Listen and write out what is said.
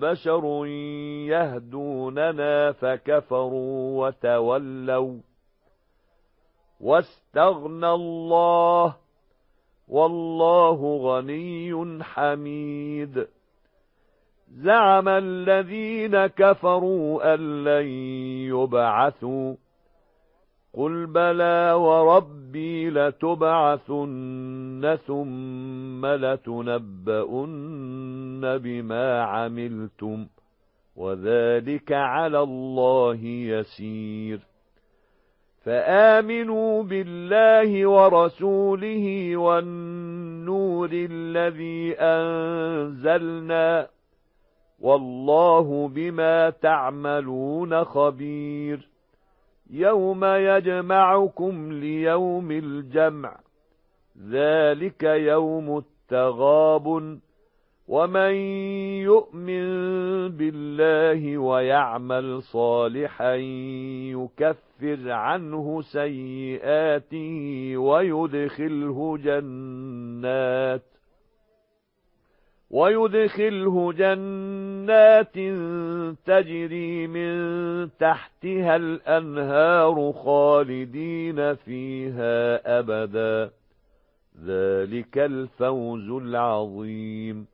بشر يهدوننا فكفروا وتولوا واستغنى الله والله غني حميد. زعم الذين كفروا أن لن يبعثوا قل بلى وربي لتبعثن ثم لتنبؤن بما عملتم وذلك على الله يسير. فآمنوا بالله ورسوله والنور الذي أنزلنا والله بما تعملون خبير. يوم يجمعكم ليوم الجمع ذلك يوم التغابن ومن يؤمن بالله ويعمل صالحا يكفر عنه سيئاته ويدخله جنات تجري من تحتها الأنهار خالدين فيها أبدا ذلك الفوز العظيم.